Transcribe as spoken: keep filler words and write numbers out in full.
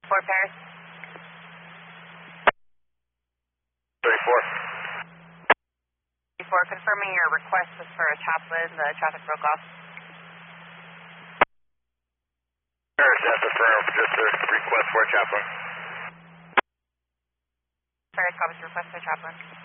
For Paris. thirty-four. For confirming your request was for a chaplain, the traffic broke off. Paris, that's affirmed. Just a request for a chaplain. Paris, copies request for a chaplain.